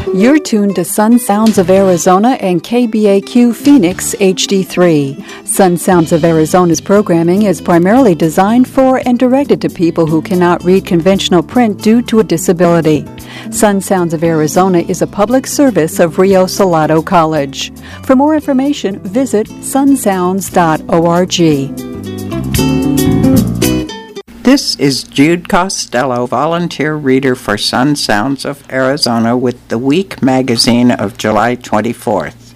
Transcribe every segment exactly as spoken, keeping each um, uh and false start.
You're tuned to Sun Sounds of Arizona and K B A Q Phoenix H D three. Sun Sounds of Arizona's programming is primarily designed for and directed to people who cannot read conventional print due to a disability. Sun Sounds of Arizona is a public service of Rio Salado College. For more information, visit sun sounds dot org. This is Jude Costello, volunteer reader for Sun Sounds of Arizona with the Week magazine of July twenty-fourth.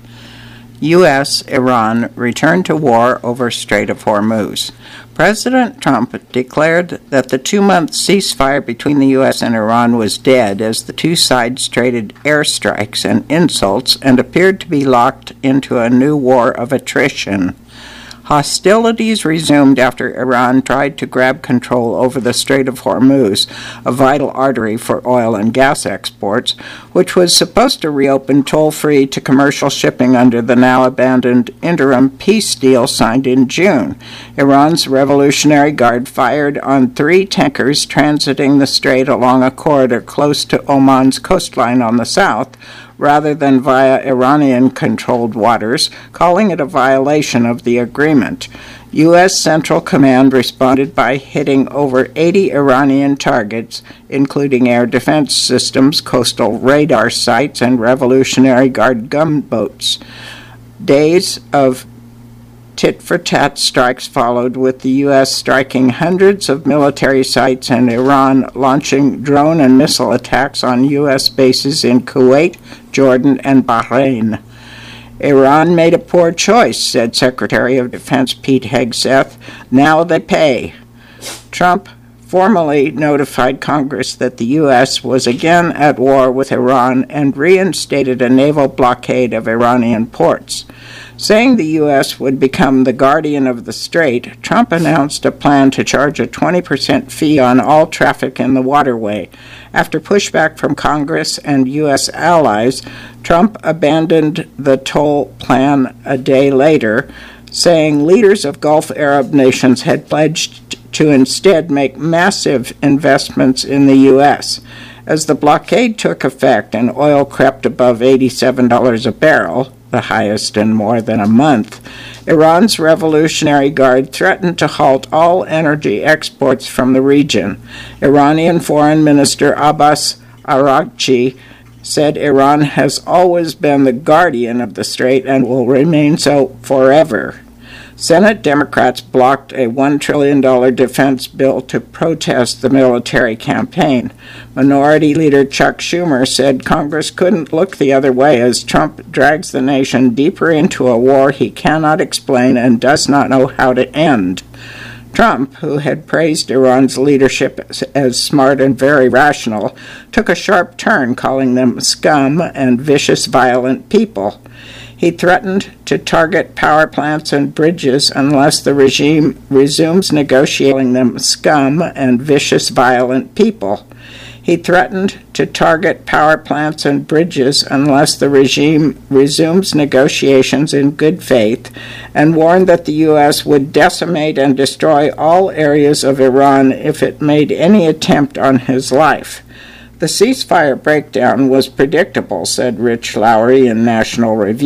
U S Iran returned to war over Strait of Hormuz. President Trump declared that the two-month ceasefire between the U S and Iran was dead as the two sides traded airstrikes and insults and appeared to be locked into a new war of attrition. Hostilities resumed after Iran tried to grab control over the Strait of Hormuz, a vital artery for oil and gas exports, which was supposed to reopen toll-free to commercial shipping under the now-abandoned interim peace deal signed in June. Iran's Revolutionary Guard fired on three tankers transiting the strait along a corridor close to Oman's coastline on the south, rather than via Iranian-controlled waters, calling it a violation of the agreement. U S Central Command responded by hitting over eighty Iranian targets, including air defense systems, coastal radar sites, and Revolutionary Guard gunboats. Days of tit-for-tat strikes followed, with the U S striking hundreds of military sites and Iran launching drone and missile attacks on U S bases in Kuwait, Jordan, and Bahrain. Iran made a poor choice, said Secretary of Defense Pete Hegseth. Now they pay. Trump formally notified Congress that the U S was again at war with Iran and reinstated a naval blockade of Iranian ports. Saying the U S would become the guardian of the strait, Trump announced a plan to charge a twenty percent fee on all traffic in the waterway. After pushback from Congress and U S allies, Trump abandoned the toll plan a day later, saying leaders of Gulf Arab nations had pledged to instead make massive investments in the U S. As the blockade took effect and oil crept above eighty-seven dollars a barrel, the highest in more than a month, Iran's Revolutionary Guard threatened to halt all energy exports from the region. Iranian Foreign Minister Abbas Araghchi said Iran has always been the guardian of the strait and will remain so forever. Senate Democrats blocked a one trillion dollars defense bill to protest the military campaign. Minority Leader Chuck Schumer said Congress couldn't look the other way as Trump drags the nation deeper into a war he cannot explain and does not know how to end. Trump, who had praised Iran's leadership as, as smart and very rational, took a sharp turn, calling them scum and vicious, violent people. He threatened to target power plants and bridges unless the regime resumes negotiating them scum and vicious, violent people. He threatened to target power plants and bridges unless the regime resumes negotiations in good faith, and warned that the U S would decimate and destroy all areas of Iran if it made any attempt on his life. The ceasefire breakdown was predictable, said Rich Lowry in National Review.